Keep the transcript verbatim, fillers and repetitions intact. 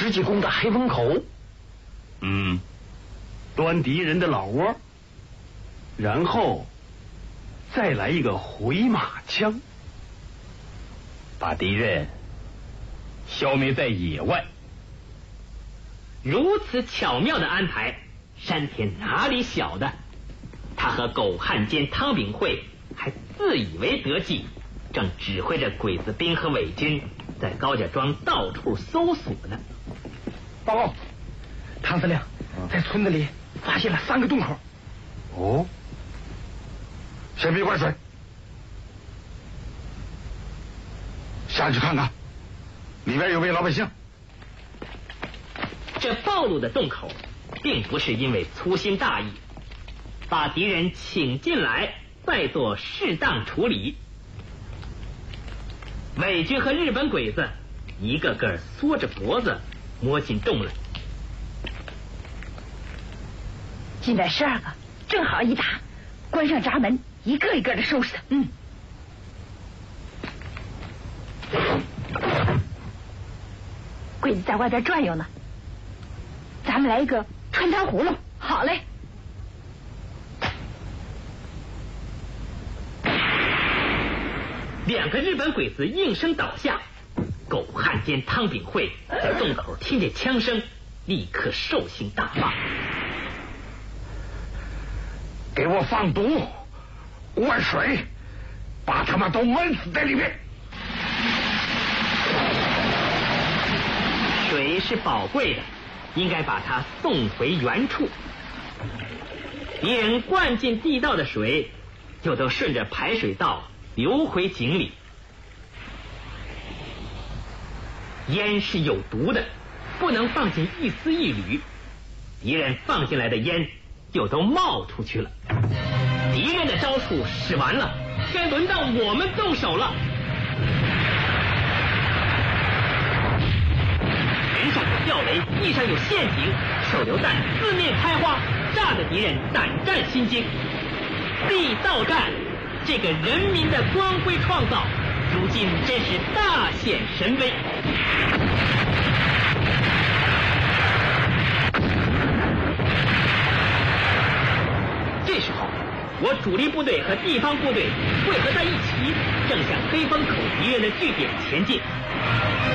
十几公的黑风口。 嗯，端敌人的老窝，然后再来一个回马枪， 把敌人消灭在野外。 如此巧妙的安排，山田哪里晓得？他和狗汉奸汤炳惠还自以为得计，正指挥着鬼子兵和伪军在高家庄到处搜索呢。 报告，汤司令，在村子里发现了三个洞口。 哦，先别灌水，下去看看，里边有没有老百姓。 这暴露的洞口，并不是因为粗心大意，把敌人请进来，再做适当处理。伪军和日本鬼子一个个缩着脖子摸进洞来。 进来十二个，正好一打，关上闸门，一个一个的收拾他。嗯。鬼子在外边转悠呢，咱们来一个穿糖葫芦。好嘞。 两个日本鬼子应声倒下，狗汉奸汤炳惠在洞口听见枪声，立刻兽性大发， 给我放毒，灌水，把他们都闷死在里面。 水是宝贵的，应该把它送回原处。敌人灌进地道的水，又都顺着排水道流回井里。烟是有毒的，不能放进一丝一缕。敌人放进来的烟又都冒出去了。敌人的招数使完了，该轮到我们动手了。人上有吊雷，地上有陷阱，手榴弹四面开花，炸得敌人胆战心惊。地道战这个人民的光辉创造，如今真是大显神威。这时候，我主力部队和地方部队汇合在一起，正向黑风口敌人的据点前进。